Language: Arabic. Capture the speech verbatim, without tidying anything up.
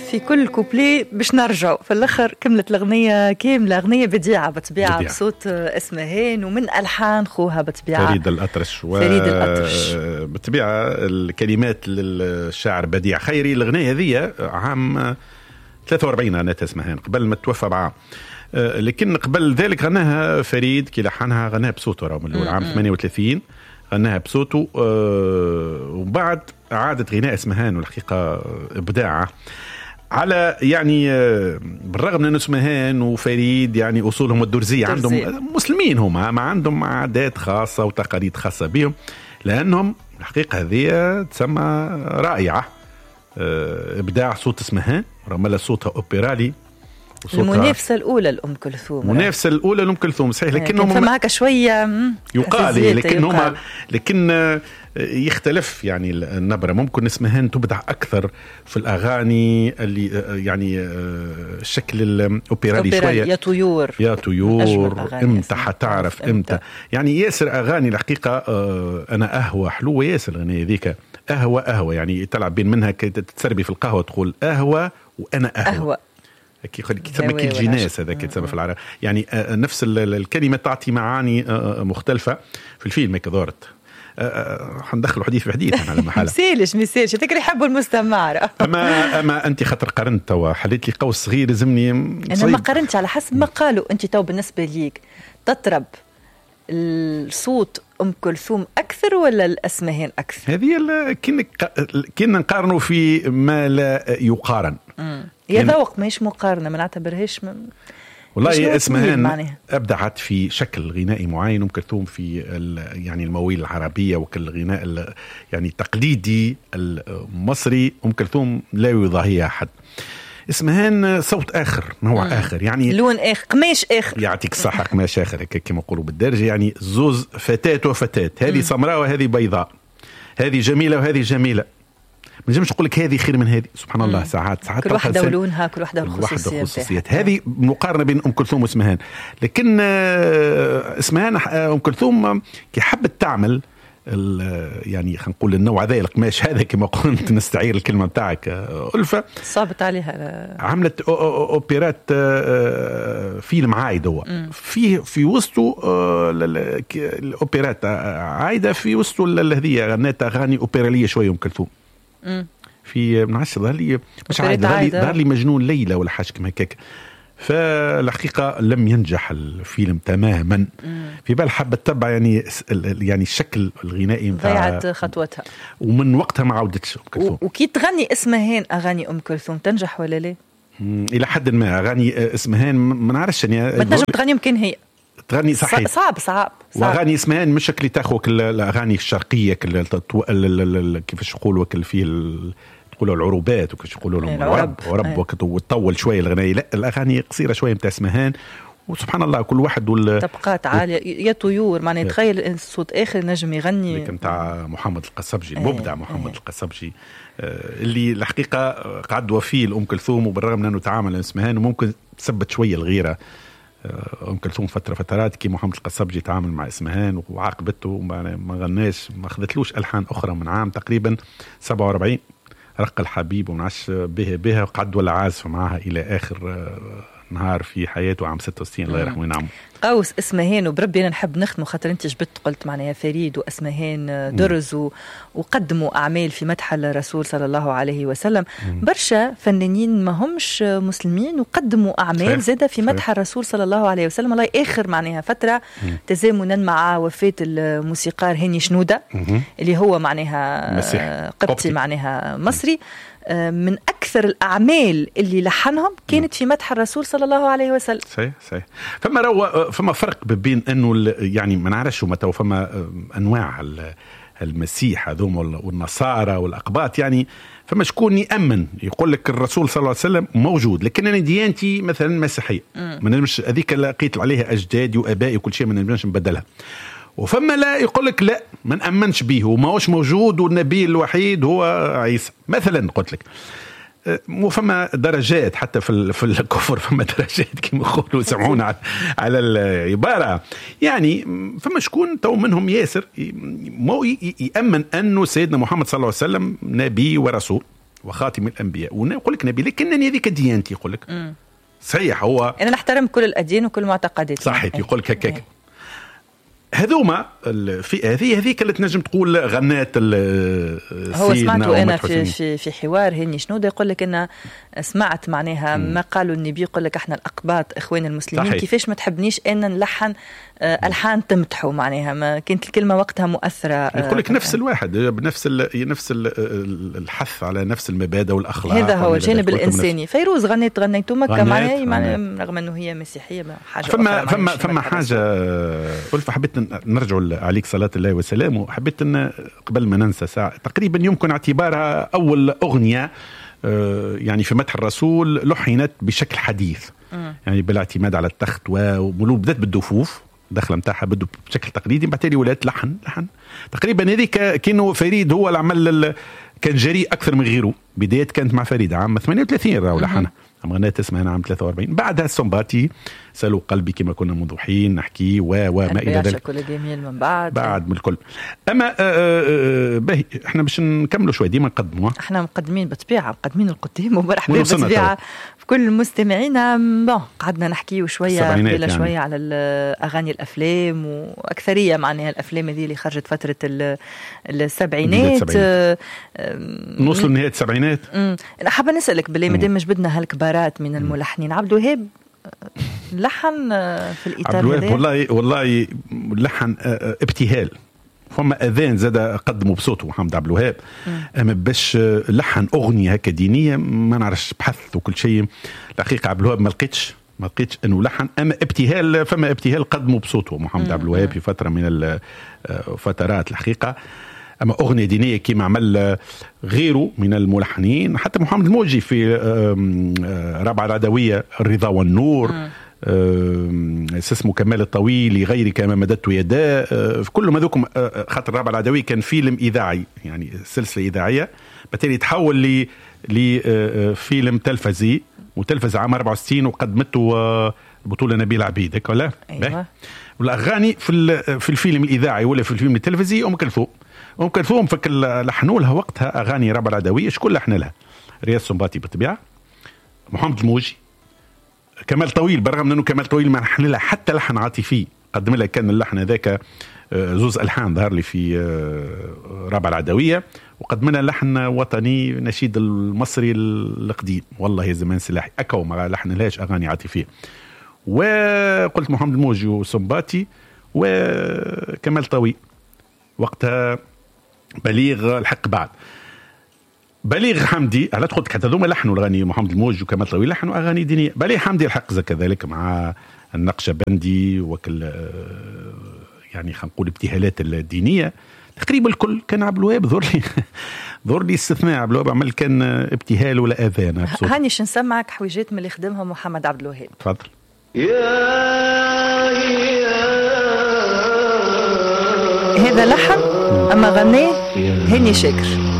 في كل كوبلي باش نرجعوا في الاخر كملت الاغنيه كامله، اغنيه بديعه بطبيعه بديعة. بصوت اسمهان ومن الحان خوها بطبيعه فريد الأطرش و... فريد الأطرش بالطبيعه الكلمات للشاعر بديع خيري. الاغنيه هذه عام ثلاثة وأربعين غنتها اسمهان قبل ما توفى بعام، لكن قبل ذلك غناها فريد كي لحنها غناها بصوته راه من عام ثمانية وثلاثين غناها بصوته، وبعد عادت غناء اسمهان والحقيقه ابداع على يعني بالرغم من أن اسمهان وفريد يعني أصولهم الدرزية عندهم مسلمين، هم ما عندهم عادات خاصة وتقاليد خاصة بهم، لأنهم الحقيقة هذه تسمى رائعة. إبداع صوت اسمهان رغم صوتها أوبرالي، المنافسة الأولى لأم كلثوم، المنافسة الأولى لأم كلثوم صحيح، لكنهم فما هكا شوية يقال لكن هم لكن يختلف يعني النبرة. ممكن اسمهان تبدع أكثر في الأغاني اللي يعني الشكل الأوبرالي شوية، يا طيور يا طيور امتى حتعرف امتى، يعني ياسر أغاني الحقيقة. أنا أهوى حلوة ياسر الأغنية ذيك، أهوى أهوى يعني تلعب بين منها تتسربي في القهوة تقول أهوى وأنا أهوى, أهوى. كي تسمى كي الجناس هذا كي تسمى في العرب يعني نفس الكلمة تعطي معاني مختلفة في الفيلم هيك دارت. حندخلوا حديث في حديث على محل مسيلش مسيلش تكري يحبوا المستمع. أما أما أنت خاطر قرنت توا حليت لي قوس صغير لازمني أنا ما قرنتش على حسب ما قالوا. أنت تو بالنسبة ليك تطرب الصوت أم كلثوم أكثر ولا الأسمهان أكثر؟ هذه كنا نقارنوا في ما لا يقارن. يا ذوق ماهيش مقارنة، ما نعتبرهاش من... والله اسمهان أبدعت في شكل غنائي معين، أم كلثوم في يعني المواويل العربية وكل الغناء يعني التقليدي المصري أم كلثوم لا يضاهيها أحد. اسمهان صوت آخر، نوع مم. آخر يعني لون آخر، قماش آخر، يعطيك الصحة قماش آخر كما يقولوا بالدرجة، يعني زوز فتاة وفتاة، هذه سمراء وهذه بيضاء، هذه جميلة وهذه جميلة. ما نجمش نقول لك هذه خير من هذه، سبحان الله. ساعات ساعات كل واحدة ولونها، كل واحدة والخصوصيات. هذه مقارنة بين أم كلثوم واسمهان، لكن اسمهان أم كلثوم كي حبت تعمل يعني خلينا نقول النوع ذا القماش هذا كما قلت نستعير الكلمة بتاعك ألفة، صابت عليها عملت أوبرات فيلم عايد هو في في وسطه الأوبرات عايدة، في وسطه الهدية غنت أغاني أوبرالية شوية أم كلثوم في من عشر ظهر لي مش عايد ظهر لي مجنون ليلى ولا حاجة كما هيك. فالحقيقة لم ينجح الفيلم تماما. مم. في بال حابة تتبع يعني يعني الشكل الغنائي ضيعت خطوتها، ومن وقتها ما عودتش أم كلثوم. وكي تغني اسمهان أغاني أم كلثوم تنجح ولا لا؟ إلى حد ما أغاني اسمهان ما نعرفش يعني ما تنجم تغني يمكن هي تغني صحيح صعب صعب, صعب. وأغاني اسمهان مش شكل تاخوك الأغاني الشرقية كيفاش يقولوا وكل فيه يقولوا العروبات وكش يقولوا لهم العرب ورب وقت وتطول شويه الغنايه. لا الاغاني قصيره شويه نتاع اسمهان، وسبحان الله كل واحد وال طبقات عاليه يا طيور معناها تخيل الصوت اخر نجم يغني نتاع محمد القصبجي المبدع محمد القصبجي اللي الحقيقه قعد وفيه لأم كلثوم، وبالرغم من انه تعامل مع اسمهان وممكن تثبت شويه الغيره أم كلثوم فتره فترات كي محمد القصبجي تعامل مع اسمهان وعاقبته ما غناش ما اخذتلوش الحان اخرى من عام تقريبا سبعة وأربعين رق الحبيب ومنعش به بها وقعد ولا عازف معها إلى آخر نهار في حياته عام ستة وستين الله يرحمه وينعمه. قوس اسمهان وبربي أنا نحب نختم خاطر أنت جبت قلت معناها فريد واسمهان درزوا وقدموا أعمال في مدح الرسول صلى الله عليه وسلم. مم. برشا فنانين ما همش مسلمين وقدموا أعمال زادة في مدح الرسول صلى الله عليه وسلم. الله آخر معناها فترة مم. تزامنا مع وفاة الموسيقار هاني شنودة مم. اللي هو معناها قبطي معناها مصري. من أكثر الأعمال اللي لحنهم كانت في مدح الرسول صلى الله عليه وسلم. صحيح صحيح. فما رو فما فرق بين إنه يعني ما نعرفش متى فما أنواع المسيح هذوم والنصارى والأقباط، يعني فما شكون يأمن يقول لك الرسول صلى الله عليه وسلم موجود، لكن أنا ديانتي مثلا مسيحية ما نجمش هذيك لقيت عليها أجدادي وأبائي وكل شيء ما نجمش نبدلها. وفما لا يقول لك لا ما نأمنش به وما هوش موجود والنبي الوحيد هو عيسى مثلا. قلت لك وفما درجات حتى في في الكفر، فما درجات كما يقولوا سمعونا على, على العبارة. يعني فما شكون تو منهم ياسر مو يأمن أنه سيدنا محمد صلى الله عليه وسلم نبي ورسول، وخاتم الانبياء ونقول لك نبي لكنني هذيك ديانتي يقول لك صحيح هو انا نحترم كل الاديان وكل المعتقدات صحيح يقول لك هكاك هذوما الفئه هذه هذيك اللي تنجم تقول غنات هو سمعته انا في في في حوار هني شنو يقول لك انا سمعت معناها م. ما قالوا النبي يقول لك احنا الاقباط اخوان المسلمين صحيح. كيفاش ما تحبنيش ان نلحن الحان تمدحوا معناها ما كانت الكلمه وقتها مؤثره يقول لك نفس الواحد بنفس نفس الحث على نفس المبادئ والاخلاق هذا هو الجانب الانساني فيروز غنيت غنيتو مكه معناها رغم انه هي مسيحيه حاجه فما فما فما حاجه ألف حبيت نرجع عليك صلاه الله وسلامه وحبيت ان قبل ما ننسى ساعه تقريبا يمكن اعتبارها اول اغنيه يعني في مدح الرسول لحنت بشكل حديث يعني بالاعتماد على التخت وملو بدات بالدفوف دخله متاعها بده بشكل تقليدي بعدين ولات لحن لحن تقريبا هذيك كانوا فريد هو العمل كان جريء اكثر من غيره بدايه كانت مع فريد عام ثمانية وثلاثين راهو لحنها غنات اسمها عام ثلاثة وأربعين بعدها السنباطي سالوا قلبي كما كنا موضوحين نحكي و وما الى ذلك كل جميل من بعد بعد من الكل اما آآ آآ باهي احنا باش نكملوا شويه ديما نقدموا احنا مقدمين بطبيعه مقدمين القدام ومرحبا بطبيعه كل مستمعينا بون قعدنا نحكي شويه بلا يعني. شويه على اغاني الافلام واكثريه معناها الافلام هذه اللي خرجت فتره السبعينات نوصل لنهايه السبعينات انا حابه نسالك بالله مادام جبدنا هالكبارات من الملحنين عبد الوهاب لحن في الاطار هذا والله والله لحن ابتهال فما اذان زاد قدموا بصوته محمد عبد الوهاب اما باش لحن اغنيه هكا دينيه ما نعرفش بحث وكل شيء الحقيقه عبد الوهاب ما لقيتش ما لقيتش انه لحن اما ابتهال فما ابتهال قدموا بصوته محمد عبد الوهاب في فتره من الفترات الحقيقه اما اغنيه دينيه كما عمل غيره من الملحنين حتى محمد الموجي في رابعه العدويه الرضا والنور اسمه كمال الطويل لغيرك ما مددت يداه في كل ما ذوكم خاطر رابعه العدويه كان فيلم اذاعي يعني سلسله اذاعيه بالتالي تحول ل لفيلم تلفزي وتلفز عام أربعة وستين وقدمته بطوله نبيل عبيد هيك ولا أيوة. والاغاني في في الفيلم الاذاعي ولا في الفيلم التلفزي ام كلثوم ام كلثوم فك لحنوا لها وقتها اغاني رابعه العدويه شكون لحن لها رياض السنباطي بالطبيعه محمد الموجي كمال طويل برغم انه كمال طويل ما لحن لها حتى لحن عاطفي قدم لها كان اللحن هذاك زوز الحان ظهر لي في رابعه العدويه وقدم لها لحن وطني نشيد المصري القديم والله يا زمان سلاحي اكو ما لحن لهاش اغاني عاطفيه وقلت محمد الموجي وسنباطي وكمال طويل وقتها بليغ الحق بعد بليغ حمدي على تقول حتى ذوما لحنوا الاغاني محمد الموج وكمال طويل لحنوا اغاني دينيه بليغ حمدي الحق كذلك مع النقشبندي وكل يعني خلينا نقول ابتهالات الدينيه تقريبا الكل كان عبد الوهاب ظهر لي ظهر لي استثناء عبد الوهاب عمل كان ابتهال ولا اذان هاني شو نسمعك حويجات من اللي خدمها محمد عبد الوهاب تفضل هذا لحن اما غناه هاني شاكر